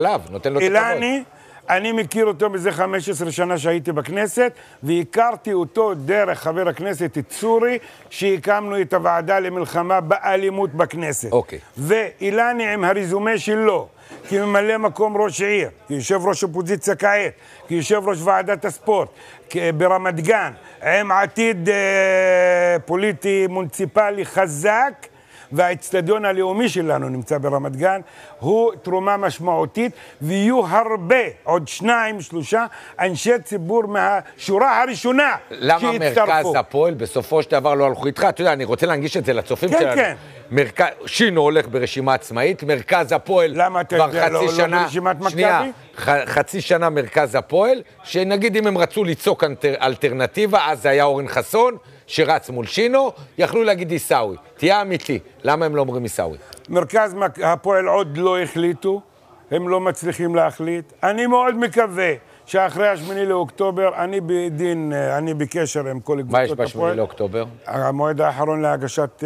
עליו, נותן לו את הכבוד. אילני, אני מכיר אותו מזה 15 שנה שהייתי בכנסת, והכרתי אותו דרך חבר הכנסת צורי, שהקמנו את הוועדה למלחמה באלימות בכנסת. אוקיי. ואילני עם הרזומה שלו, כממלא מקום ראש העיר, כיושב ראש אופוזיציה כעת, כיושב ראש ועדת הספורט, ברמת גן, עם עתיד פוליטי מוניציפלי חזק, והאצטדיון הלאומי שלנו נמצא ברמת גן, הוא תרומה משמעותית, ויהיו הרבה, עוד 2-3 אנשי ציבור מהשורה הראשונה למה מרכז הפועל בסופו של דבר לא הלכו איתך? אתה יודע, אני רוצה להנגיש את זה לצופים שלנו. כן. שינו הולך ברשימה עצמאית, מרכז הפועל כבר חצי שנה, שנייה, חצי שנה מרכז הפועל, שנגיד אם הם רצו ליצוק אלטרנטיבה, אז זה היה אורן חסון, שרץ מול שינו, יכלו להגיד עיסאווי. תהיה אמיתי, למה הם לא אומרים עיסאווי? מרכז הפועל עוד לא החליטו, הם לא מצליחים להחליט. אני מאוד מקווה שאחרי השמיני לאוקטובר, אני בקשר עם כל קבוצות הפועל. מה יש בשמיני לאוקטובר? המועד האחרון להגשת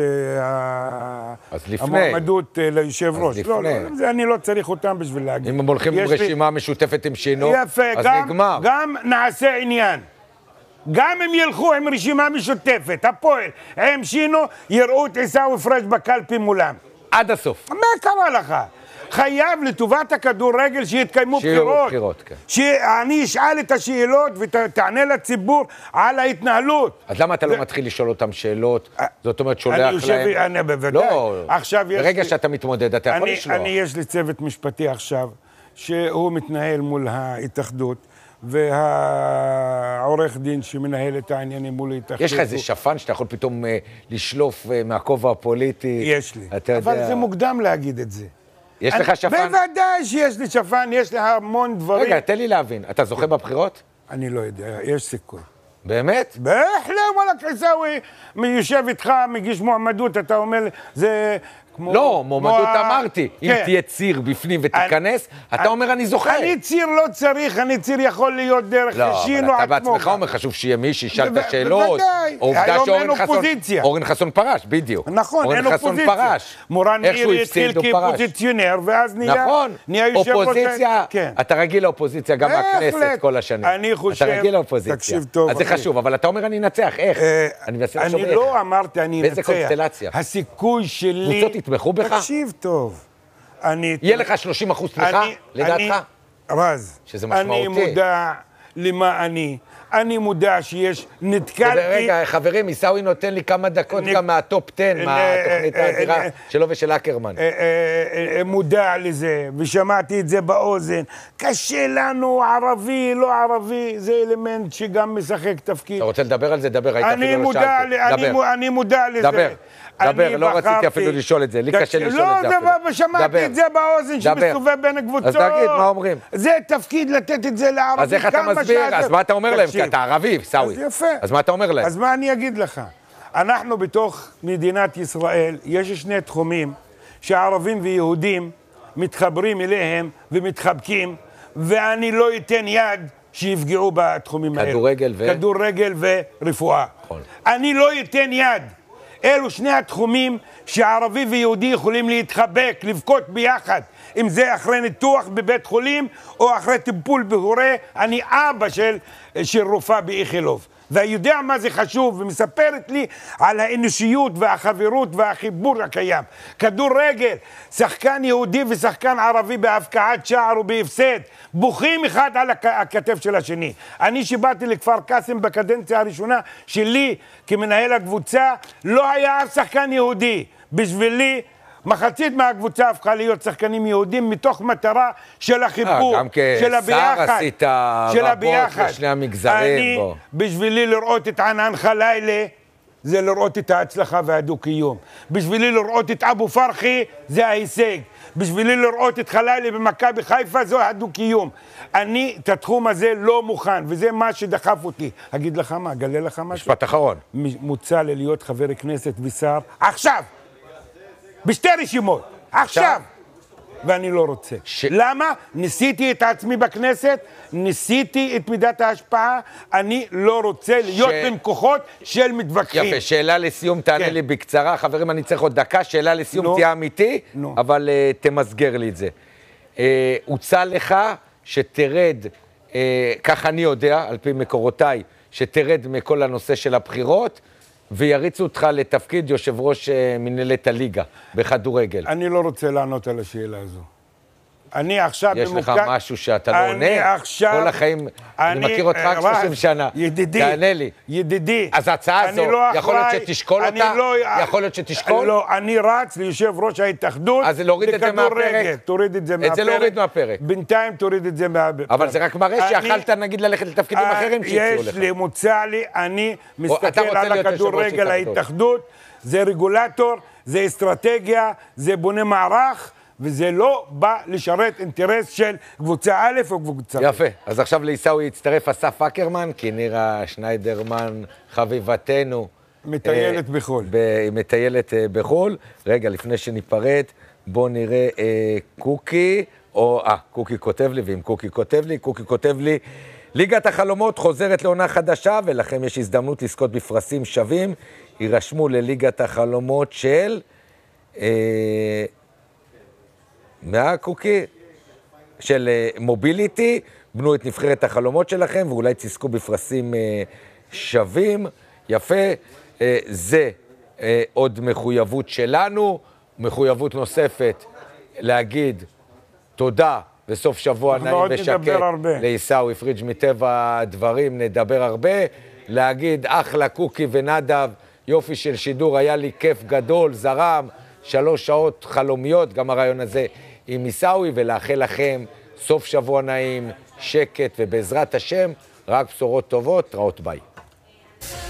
המועמדות ליושב ראש. לא, אני לא צריך אותם בשביל להגיד. אם הם הולכים עם רשימה משותפת עם שינו, אז נגמר. גם נעשה עניין. גם אם ילכו עם רשימה משותפת, הפועל, עם שינו, יראו את עיסאווי פריג' בקלפי מולם. עד הסוף. מה קרה לך? חייב לטובת הכדורגל שיתקיימו בחירות. כן. שאני אשאל את השאלות ותענה לציבור על ההתנהלות. אז למה אתה לא מתחיל לשאול אותם שאלות? זאת אומרת, שולח להם... אני בוודאי. לא, ברגע שאתה מתמודד, אתה יכול לשלוח. יש לי צוות משפטי עכשיו, שהוא מתנהל מול ההתאחדות, והעורך דין שמנהל את העניינים מול ההתאחדות. יש לך איזה שפן שאתה יכול פתאום לשלוף מהכובע הפוליטי? יש לי, אבל זה מוקדם להגיד את זה. יש לך שפן? בוודאי שיש לי שפן, יש לי המון דברים. רגע, תן לי להבין, אתה זוכה בבחירות? אני לא יודע, יש סיכוי. באמת? בהחלט, וואלה, עיסאווי, יושב איתך, מגיש מועמדות, אתה אומר, זה... לא, מועמדות אמרתי, אם תהיה ציר בפנים ותיכנס, אתה אומר אני זוכר. אני ציר לא צריך, אני ציר יכול להיות דרך שינו עצמו. לא, אבל אתה בעצמך אומר, חשוב שיהיה מי שישאל את השאלות. בוודאי, היום אין אופוזיציה. אורן חסון פרש, בדיוק. נכון, אין אופוזיציה. מורן עירי התחיל כאופוזיציונר, ואז נהיה יושב ראש... אופוזיציה, אתה רגיל לאופוזיציה גם מהכנסת כל השנים. אני חושב... אתה רגיל לאופוזיציה. תקשיב טוב. אז זה חשוב, אבל אתה אומר אני אנצח, איך? אני לא אמרתי אני אנצח. באיזה קונסטלציה? הסיכוי שלי... יתמכו בך? תקשיב טוב. יהיה לך 30% תמיכה, לדעתך? רז, שזה משמעותי. אני מודע למה אני מודע שיש, נתקלתי... רגע, חברים, עיסאווי נותן לי כמה דקות גם מהטופ 10, מהתוכנית האדירה שלו ושל אקרמן. מודע לזה, ושמעתי את זה באוזן. קשה לנו, ערבי, לא ערבי, זה אלמנט שגם משחק תפקיד. אתה רוצה לדבר על זה? דבר, היית אפילו לא שאלתי. אני מודע לזה. דבר, לא רציתי אפילו לשאול את זה, לי קשה לשאול את זה אפילו. לא, שמעתי את זה באוזן שמסתובב בין הקבוצות. אז תגיד, מה אומרים? זה תפקיד לתת את זה לערבי. אז איך אתה מסביר? אז מה אתה אומר להם? כי אתה ערבי, סאווי. אז יפה. אז מה אתה אומר להם? אז מה אני אגיד לך? אנחנו בתוך מדינת ישראל, יש שני תחומים שערבים ויהודים מתחברים אליהם ומתחבקים, ואני לא אתן יד שיפגעו בתחומים האלה. כדורגל ורפואה. אני לא אתן יד. אלו שני התחומים שערבי ויהודי יכולים להתחבק, לבכות ביחד. אם זה אחרי ניתוח בבית חולים או אחרי טיפול בהורה, אני אבא של רופאה באיכילוב. ויודע מה זה חשוב, ומספרת לי על האנושיות והחברות והחיבור הקיים. כדורגל, שחקן יהודי ושחקן ערבי בהפקעת שער ובהפסד, בוכים אחד על הכתף של השני. אני שבאתי לכפר קאסם בקדנציה הראשונה שלי כמנהל הקבוצה, לא היה אף שחקן יהודי. בשבילי, מחצית מהקבוצה הפכה להיות שחקנים יהודים מתוך מטרה של החיבור, של הביחד. גם כשר עשית רבות לשני המגזרים. בשבילי לראות את ענן חלילה, זה לראות את ההצלחה והדו-קיום. בשבילי לראות את אבו פרחי, זה ההישג. בשבילי לראות את חלילה במכבי חיפה, זה הדו-קיום. אני את התחום הזה לא מוכן, וזה מה שדחף אותי. אגיד לך מה, אגלה לך משהו. משפט אחרון. מוצע לי להיות חבר כנסת ושר עכשיו. בשתי רשימות, עכשיו. ואני לא רוצה. למה? ניסיתי את עצמי בכנסת, ניסיתי את מידת ההשפעה, אני לא רוצה להיות במקוחות של מתווכחים. יפה, שאלה לסיום, תענה לי בקצרה. חברים, אני צריך עוד דקה, שאלה לסיום, תהיה אמיתי, אבל תמסגר לי את זה. הוצע לך שתרד, כך אני יודע, על פי מקורותיי, שתרד מכל הנושא של הבחירות, ויריצו אותך לתפקיד יושב ראש מנהלת הליגה בכדורגל. אני לא רוצה לענות על השאלה הזו. אני עכשיו יש לך משהו שאתה לא עונה? כל החיים, אני מכיר אותך רק 30 שנה. ידידי, תענה לי. ידידי. אז ההצעה הזו, יכול להיות שתשקול אותה? יכול להיות שתשקול? לא, אני רץ ליושב ראש ההתאחדות. אז להוריד את זה מהפרק? תוריד את זה מהפרק. את זה להוריד מהפרק. בינתיים תוריד את זה מהפרק. אבל זה רק מראה שיכלת נגיד ללכת לתפקידים אחרים שהציעו לך. יש לי, מוצע לי, אני מסתכל על הכדורגל ההתאחדות, זה רגולטור, זה אסטרטגיה, זה בונה מערך, וזה לא בא לשרת אינטרס של קבוצה א' או קבוצה ב'. יפה. אז עכשיו לעיסאווי יצטרף אסף אקרמן, כי נירה שניידרמן, חביבתנו. מטיילת בחול. מטיילת בחול. רגע, לפני שניפרד, בואו נראה קוקי, קוקי כותב לי, ואם קוקי כותב לי, ליגת החלומות חוזרת לעונה חדשה, ולכם יש הזדמנות לזכות בפרסים שווים. יירשמו לליגת החלומות של... מהקוקי של מוביליטי, בנו את נבחרת החלומות שלכם, ואולי תזכו בפרסים שווים. יפה, זה עוד מחויבות שלנו, מחויבות נוספת להגיד תודה בסוף שבוע נעים ושקט לעיסאווי פריג' מטבע הדברים, נדבר הרבה, להגיד אחלה קוקי ונדב, יופי של שידור, היה לי כיף גדול, זרם, 3 שעות חלומיות, גם הרעיון הזה עם עיסאווי, ולאחל לכם סוף שבוע נעים, שקט, ובעזרת השם, רק בשורות טובות, רעות ביי.